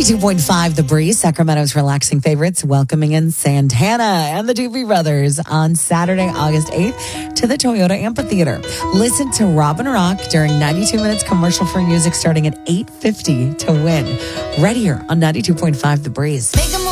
92.5 The Breeze, Sacramento's relaxing favorites, welcoming in Santana and the Doobie Brothers on Saturday, August 8th to the Toyota Amphitheater. Listen to Robin Rock during 92 minutes commercial-free music starting at 8:50 to win. Right here on 92.5 The Breeze.